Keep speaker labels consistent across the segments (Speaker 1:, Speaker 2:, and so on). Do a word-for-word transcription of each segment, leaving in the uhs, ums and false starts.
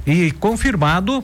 Speaker 1: e confirmado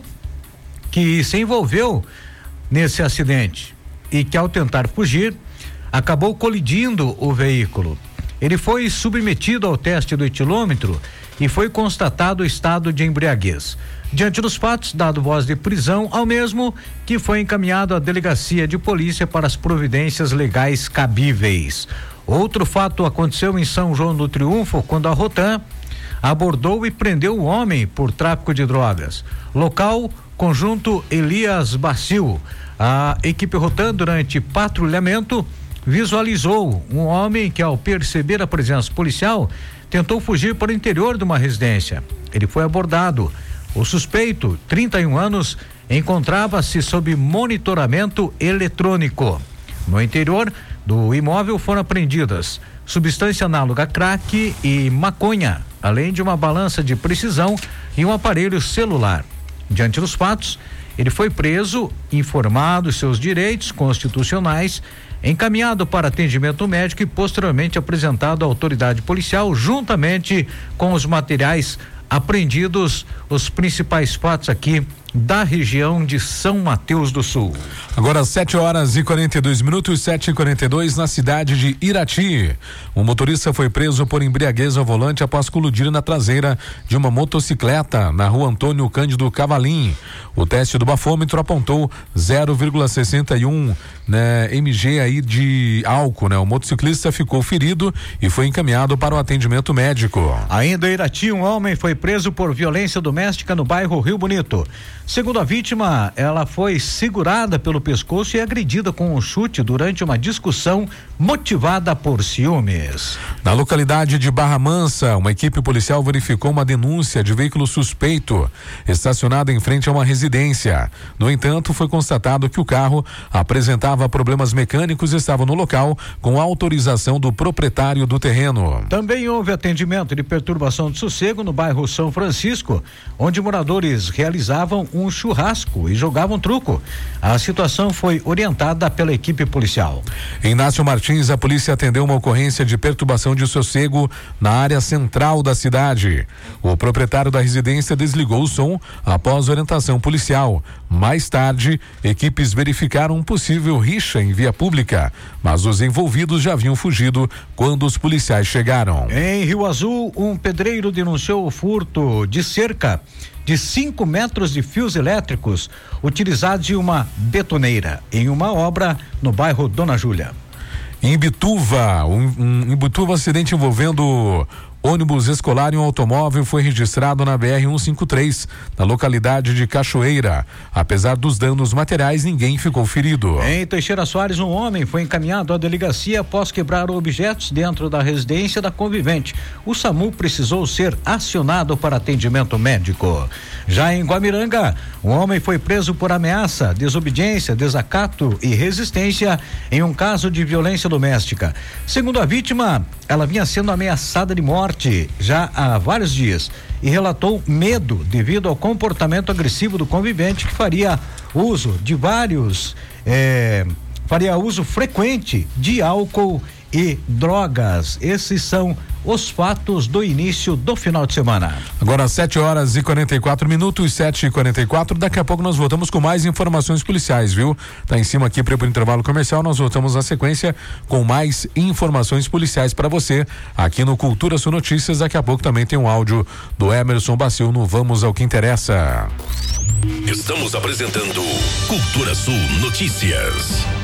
Speaker 1: que se envolveu nesse acidente e que, ao tentar fugir, acabou colidindo o veículo. Ele foi submetido ao teste do etilômetro e foi constatado o estado de embriaguez. Diante dos fatos, dado voz de prisão ao mesmo, que foi encaminhado à delegacia de polícia para as providências legais cabíveis. Outro fato aconteceu em São João do Triunfo, quando a Rotan abordou e prendeu o homem por tráfico de drogas. Local, Conjunto Elias Bacil. A equipe Rotan, durante patrulhamento, visualizou um homem que, ao perceber a presença policial, tentou fugir para o interior de uma residência. Ele foi abordado. O suspeito, trinta e um anos, encontrava-se sob monitoramento eletrônico. No interior do imóvel foram apreendidas substância análoga a crack e maconha, além de uma balança de precisão e um aparelho celular. Diante dos fatos, ele foi preso, informado seus direitos constitucionais, encaminhado para atendimento médico e posteriormente apresentado à autoridade policial, juntamente com os materiais apreendidos, os principais fatos aqui da região de São Mateus do Sul.
Speaker 2: Agora sete horas e quarenta e dois minutos, sete e quarenta e dois, na cidade de Irati. Um motorista foi preso por embriaguez ao volante após colidir na traseira de uma motocicleta na rua Antônio Cândido Cavalim. O teste do bafômetro apontou zero vírgula sessenta e um, né, mg aí de álcool, né? O motociclista ficou ferido e foi encaminhado para o atendimento médico.
Speaker 1: Ainda em Irati, um homem foi preso por violência doméstica no bairro Rio Bonito. Segundo a vítima, ela foi segurada pelo pescoço e agredida com um chute durante uma discussão motivada por ciúmes.
Speaker 2: Na localidade de Barra Mansa, uma equipe policial verificou uma denúncia de veículo suspeito estacionado em frente a uma residência. No entanto, foi constatado que o carro apresentava problemas mecânicos e estava no local com autorização do proprietário do terreno.
Speaker 1: Também houve atendimento de perturbação de sossego no bairro São Francisco, onde moradores realizavam um churrasco e jogavam truco. A situação foi orientada pela equipe policial.
Speaker 2: Em Inácio Martins, a polícia atendeu uma ocorrência de perturbação de sossego na área central da cidade. O proprietário da residência desligou o som após orientação policial. Mais tarde, equipes verificaram um possível rixa em via pública, mas os envolvidos já haviam fugido quando os policiais chegaram.
Speaker 1: Em Rio Azul, um pedreiro denunciou o furto de cerca de cinco metros de fios elétricos utilizados em uma betoneira em uma obra no bairro Dona Júlia.
Speaker 2: Em Bituva, um, um, em Bituva, um acidente envolvendo ônibus escolar e um automóvel foi registrado na B R cento e cinquenta e três, na localidade de Cachoeira. Apesar dos danos materiais, ninguém ficou ferido.
Speaker 1: Em Teixeira Soares, um homem foi encaminhado à delegacia após quebrar objetos dentro da residência da convivente. O SAMU precisou ser acionado para atendimento médico. Já em Guamiranga, um homem foi preso por ameaça, desobediência, desacato e resistência em um caso de violência doméstica. Segundo a vítima, ela vinha sendo ameaçada de morte já há vários dias e relatou medo devido ao comportamento agressivo do convivente, que faria uso de vários eh, faria uso frequente de álcool e drogas. Esses são os fatos do início do final de semana.
Speaker 2: Agora sete horas e quarenta e quatro minutos, sete e quarenta e quatro. Daqui a pouco nós voltamos com mais informações policiais, viu? Tá em cima aqui para o intervalo comercial. Nós voltamos na sequência com mais informações policiais para você aqui no Cultura Sul Notícias. Daqui a pouco também tem um áudio do Emerson Bacil no Vamos ao que Interessa.
Speaker 3: Estamos apresentando Cultura Sul Notícias.